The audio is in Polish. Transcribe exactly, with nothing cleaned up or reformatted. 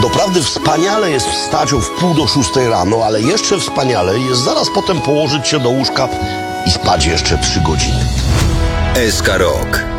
Doprawdy wspaniale jest wstać o wpół do szóstej rano, ale jeszcze wspaniale jest zaraz potem położyć się do łóżka i spać jeszcze trzy godziny. S K Rok.